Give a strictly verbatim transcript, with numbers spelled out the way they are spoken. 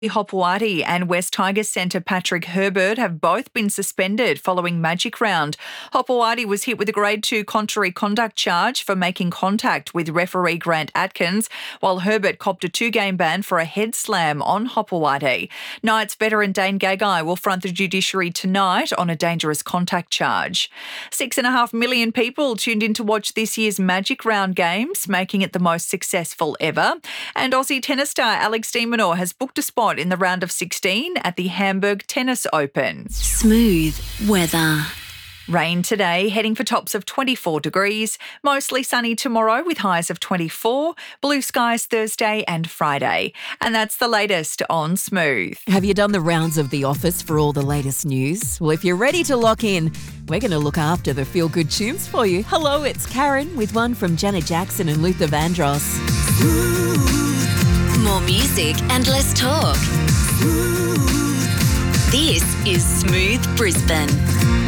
Hopewadi and West Tigers centre Patrick Herbert have both been suspended following Magic Round. Hopewadi was hit with a Grade two contrary conduct charge for making contact with referee Grant Atkins, while Herbert copped a two-game ban for a head slam on Hopewadi. Knights veteran Dane Gagai will front the judiciary tonight on a dangerous contact charge. Six and a half million people tuned in to watch this year's Magic Round games, making it the most successful ever. And Aussie tennis star Alex de Minaur has booked a spot in the round of sixteen at the Hamburg Tennis Open. Smooth weather. Rain today, heading for tops of twenty-four degrees. Mostly sunny tomorrow with highs of twenty-four. Blue skies Thursday and Friday. And that's the latest on Smooth. Have you done the rounds of the office for all the latest news? Well, if you're ready to lock in, we're going to look after the feel-good tunes for you. Hello, it's Karen with one from Janet Jackson and Luther Vandross. More music and less talk. This is Smooth Brisbane.